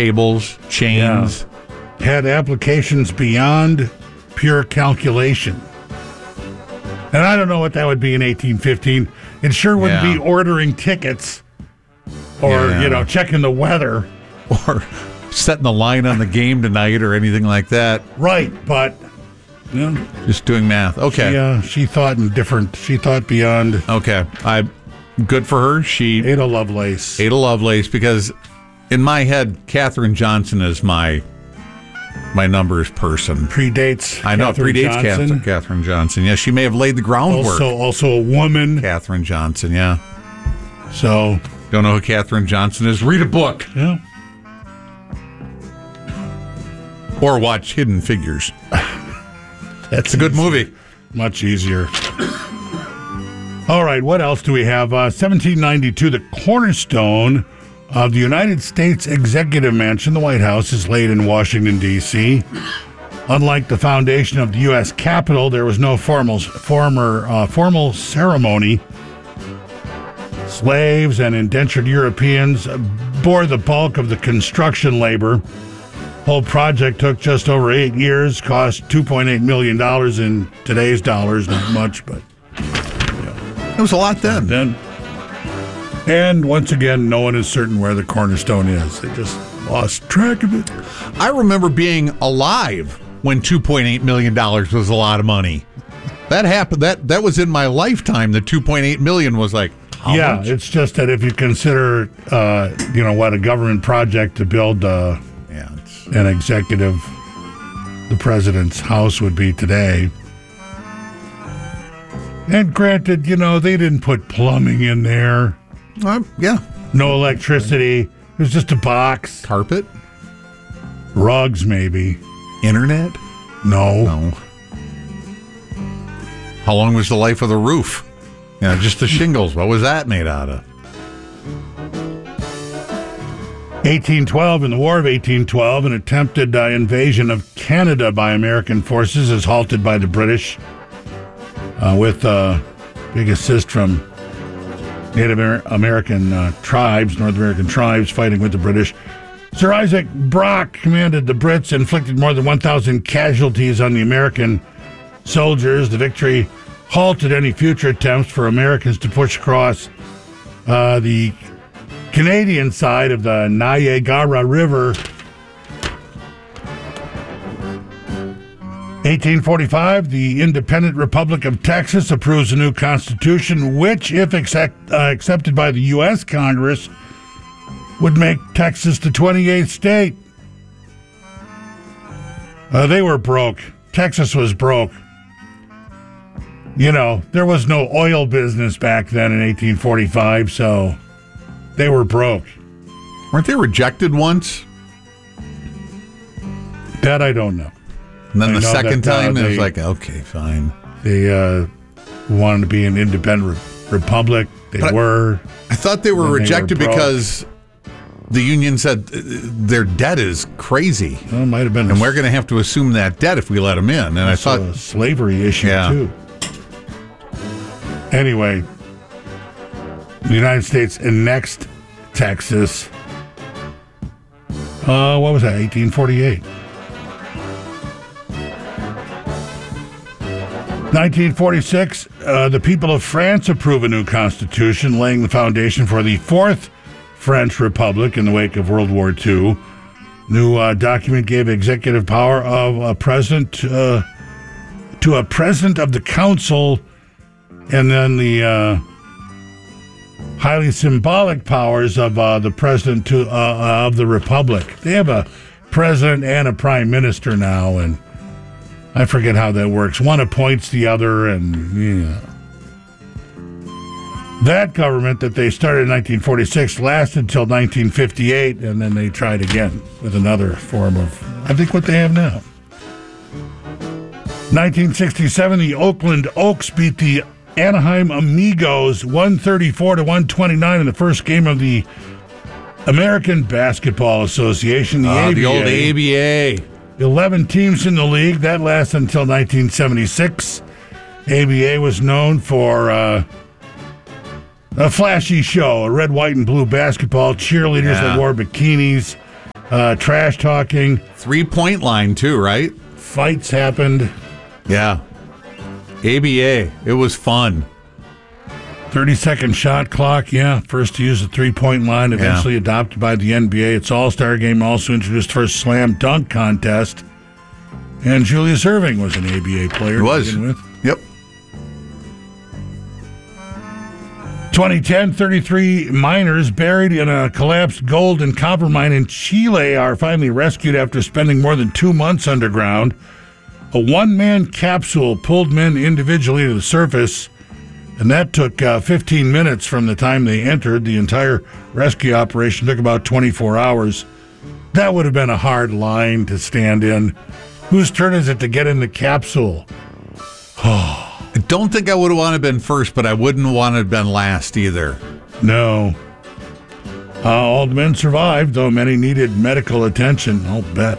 cables, chains. Yeah. Had applications beyond pure calculation. And I don't know what that would be in 1815. It sure wouldn't be ordering tickets or, checking the weather. Or setting the line on the game tonight or anything like that. Right, but... just doing math. Okay. She thought beyond. Okay. Good for her. Ada Lovelace. Ada Lovelace, because in my head, Katherine Johnson is my numbers person. Predates. I know, it predates Katherine Johnson. Yeah, she may have laid the groundwork. Also a woman. Katherine Johnson, yeah. So. Don't know who Katherine Johnson is? Read a book. Yeah. Or watch Hidden Figures. That's a good movie. Much easier. All right, what else do we have? 1792, the cornerstone of the United States Executive Mansion, the White House, is laid in Washington, D.C. Unlike the foundation of the U.S. Capitol, there was no formal ceremony. Slaves and indentured Europeans bore the bulk of the construction labor. Whole project took just over 8 years, cost $2.8 million in today's dollars. Not much, but it was a lot then. And once again, no one is certain where the cornerstone is. They just lost track of it. I remember being alive when $2.8 million was a lot of money. That happened. That was in my lifetime. The $2.8 million was like, how much? It's just that if you consider, what a government project to build an executive, the president's house would be today. And granted, they didn't put plumbing in there. No electricity. It was just a box. Carpet? Rugs, maybe. Internet? No. How long was the life of the roof? Just the shingles. What was that made out of? 1812, in the War of 1812, an attempted invasion of Canada by American forces is halted by the British with big assist from Native American tribes, North American tribes fighting with the British. Sir Isaac Brock commanded the Brits, inflicted more than 1,000 casualties on the American soldiers. The victory halted any future attempts for Americans to push across the Canadian side of the Niagara River. 1845, the Independent Republic of Texas approves a new constitution, which, if accepted by the U.S. Congress, would make Texas the 28th state. They were broke. Texas was broke. There was no oil business back then in 1845, so they were broke. Weren't they rejected once? That I don't know. And then the second time, it was like, okay, fine. They wanted to be an independent republic. They were. I thought they were rejected because the union said their debt is crazy. Well, it might have been. And we're going to have to assume that debt if we let them in. And I thought a slavery issue, too. Anyway, the United States annexed Texas. What was that? 1848. 1946, the people of France approve a new constitution, laying the foundation for the Fourth French Republic in the wake of World War II. New document gave executive power of a president to a president of the council, and then the highly symbolic powers of the president of the republic. They have a president and a prime minister now, and I forget how that works. One appoints the other, and that government that they started in 1946 lasted until 1958, and then they tried again with another form of, I think, what they have now. 1967, the Oakland Oaks beat the Anaheim Amigos 134-129 in the first game of the American Basketball Association, the ABA. The old ABA. 11 teams in the league. That lasted until 1976. ABA was known for a flashy show, a red, white, and blue basketball, cheerleaders that wore bikinis, trash talking. 3-point line, too, right? Fights happened. Yeah. ABA. It was fun. 30-second shot clock, yeah. First to use the 3-point line, eventually adopted by the NBA. Its All-Star game also introduced first slam dunk contest. And Julius Erving was an ABA player. He was. To begin with. Yep. 2010, 33 miners buried in a collapsed gold and copper mine in Chile are finally rescued after spending more than 2 months underground. A one-man capsule pulled men individually to the surface, and that took 15 minutes from the time they entered. The entire rescue operation took about 24 hours. That would have been a hard line to stand in. Whose turn is it to get in the capsule? I don't think I would have wanted to been first, but I wouldn't want to have been last either. No. All the men survived, though many needed medical attention, I'll bet.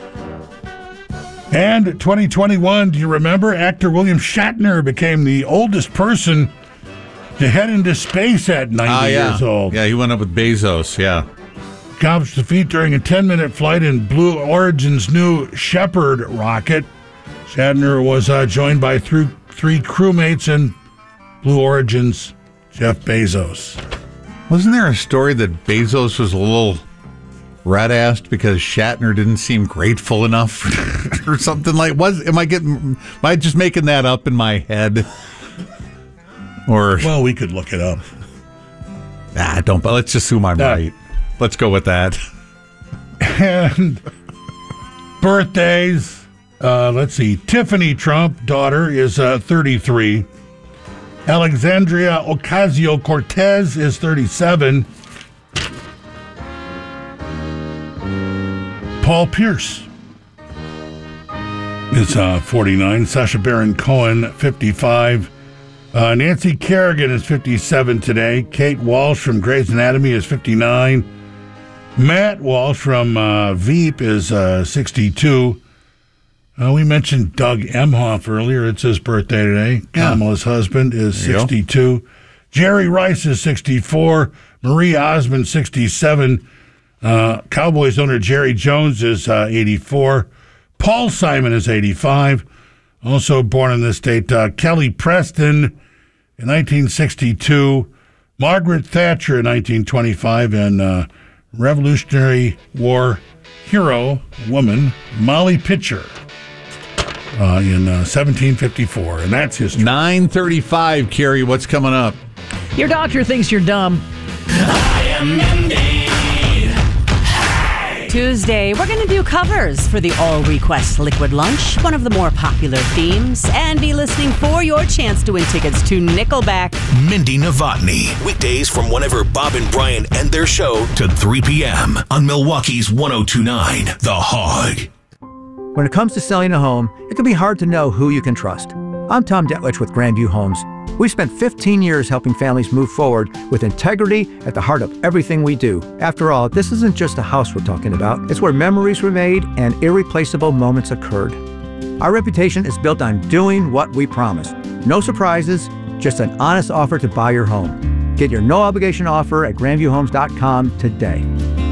And 2021, do you remember? Actor William Shatner became the oldest person to head into space at 90 years old. Yeah, he went up with Bezos, yeah. Accomplished the feat during a 10-minute flight in Blue Origin's new Shepard rocket. Shatner was joined by three crewmates and Blue Origin's Jeff Bezos. Wasn't there a story that Bezos was a little red-assed because Shatner didn't seem grateful enough or something like? Am I just making that up in my head? Or well, we could look it up. Don't. But let's assume I'm right. Let's go with that. And birthdays. Let's see. Tiffany Trump, daughter, is 33. Alexandria Ocasio-Cortez is 37. Paul Pierce is 49. Sacha Baron Cohen, 55. Nancy Kerrigan is 57 today. Kate Walsh from Grey's Anatomy is 59. Matt Walsh from Veep is 62. We mentioned Doug Emhoff earlier. It's his birthday today. Kamala's husband is 62. Jerry Rice is 64. Marie Osmond, 67. Cowboys owner Jerry Jones is 84. Paul Simon is 85. Also born in this state, Kelly Preston in 1962. Margaret Thatcher in 1925. And Revolutionary War hero woman Molly Pitcher in 1754. And that's history. 9:35, Carrie. What's coming up? Your doctor thinks you're dumb. I am Mindy. Tuesday, we're going to do covers for the All Request Liquid Lunch, one of the more popular themes, and be listening for your chance to win tickets to Nickelback. Mindy Novotny. Weekdays from whenever Bob and Brian end their show to 3 p.m. on Milwaukee's 102.9 The Hog. When it comes to selling a home, it can be hard to know who you can trust. I'm Tom Detwich with Grandview Homes. We've spent 15 years helping families move forward with integrity at the heart of everything we do. After all, this isn't just a house we're talking about. It's where memories were made and irreplaceable moments occurred. Our reputation is built on doing what we promise. No surprises, just an honest offer to buy your home. Get your no-obligation offer at grandviewhomes.com today.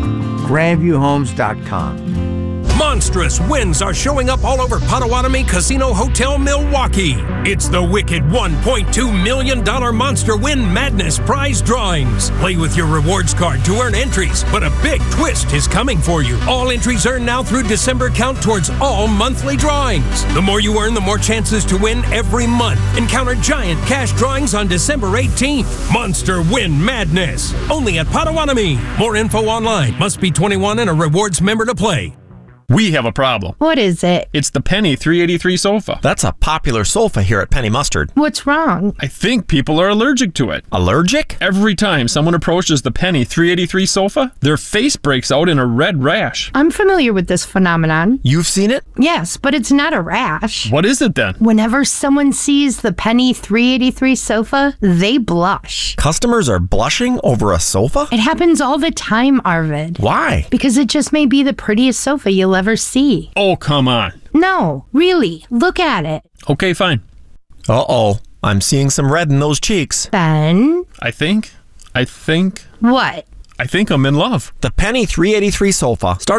grandviewhomes.com. Monstrous wins are showing up all over Potawatomi Casino Hotel Milwaukee. It's the wicked $1.2 million Monster Win Madness prize drawings. Play with your rewards card to earn entries, but a big twist is coming for you. All entries earned now through December count towards all monthly drawings. The more you earn, the more chances to win every month. Encounter giant cash drawings on December 18th. Monster Win Madness. Only at Potawatomi. More info online. Must be 21 and a rewards member to play. We have a problem. What is it? It's the Penny 383 sofa. That's a popular sofa here at Penny Mustard. What's wrong? I think people are allergic to it. Allergic? Every time someone approaches the Penny 383 sofa, their face breaks out in a red rash. I'm familiar with this phenomenon. You've seen it? Yes, but it's not a rash. What is it then? Whenever someone sees the Penny 383 sofa, they blush. Customers are blushing over a sofa? It happens all the time, Arvid. Why? Because it just may be the prettiest sofa you'll ever see. Oh, come on. No, really. Look at it. Okay, fine. Uh-oh. I'm seeing some red in those cheeks. Ben? I think. What? I think I'm in love. The Penny 383 sofa. Start